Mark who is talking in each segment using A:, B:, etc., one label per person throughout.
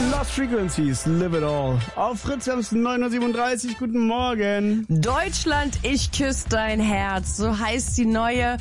A: Lost Frequencies, Live It All. Auf Fritz, wir haben es 9:37 Uhr, guten Morgen.
B: Deutschland, ich küsse dein Herz. So heißt die neue,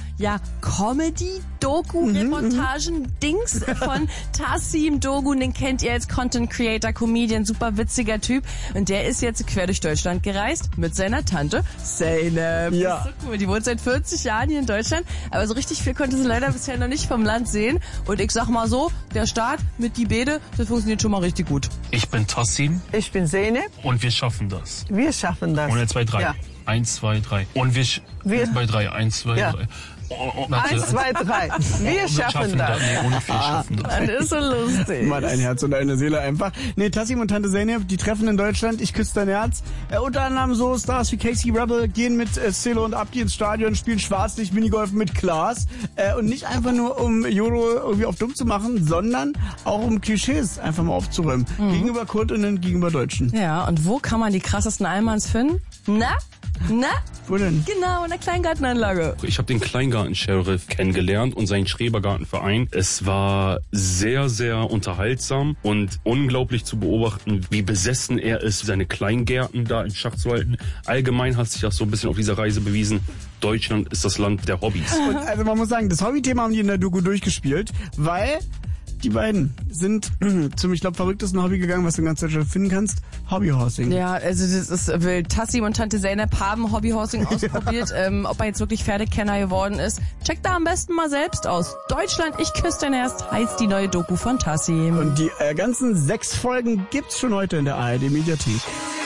B: Comedy-Doku-Reportagen-Dings von Tassim Dogun. Den kennt ihr als Content Creator, Comedian, super witziger Typ. Und der ist jetzt quer durch Deutschland gereist mit seiner Tante Zeynep.
A: Ja.
B: Das ist so cool. Die wohnt seit 40 Jahren hier in Deutschland. Aber so richtig viel konnte sie leider bisher noch nicht vom Land sehen. Und ich sag mal so, der Start mit die Bede, das funktioniert schon mal richtig gut.
C: Ich bin Tassim.
D: Ich bin Zeynep.
C: Und wir schaffen das.
D: Wir schaffen das.
C: 1, 2, 3.
D: Ja.
C: 1, 2, 3. Und wir 1, 2, 3. 1, 2, 3.
D: 1, 2, 3. Wir schaffen das.
C: Nee, ohne wir schaffen das.
B: Das ist so lustig.
A: Mal ein Herz und eine Seele einfach. Nee, Tassim und Tante Zeynep, die treffen in Deutschland, ich küsse dein Herz. Unter anderem so Stars wie Casey Rebel gehen mit Celo und Abdi ins Stadion, spielen Schwarzlicht, Minigolf mit Klaas. Und nicht einfach nur, um Jolo irgendwie auf dumm zu machen, sondern auch um Klischees einfach mal aufzuräumen. Gegenüber Kundinnen, gegenüber Deutschen.
B: Ja, und wo kann man die krassesten Allmanns finden? Na?
A: Wo denn?
B: Genau, in der Kleingartenanlage.
C: Ich habe den Kleingarten-Sheriff kennengelernt und seinen Schrebergartenverein. Es war sehr, sehr unterhaltsam und unglaublich zu beobachten, wie besessen er ist, seine Kleingärten da in Schach zu halten. Allgemein hat sich das so ein bisschen auf dieser Reise bewiesen. Deutschland ist das Land der Hobbys.
A: Und also man muss sagen, das Hobbythema haben die in der Doku durchgespielt, weil die beiden sind zum, ich glaube, verrücktesten Hobby gegangen, was du in ganz Deutschland finden kannst. Hobbyhorsing.
B: Ja, also das ist wild. Tassim und Tante Zeynep haben Hobbyhorsing ausprobiert. Ob er jetzt wirklich Pferdekenner geworden ist, checkt da am besten mal selbst aus. Deutschland, ich küsse dein Herz, heißt die neue Doku von Tassim.
A: Und die ganzen 6 Folgen gibt's schon heute in der ARD Mediathek.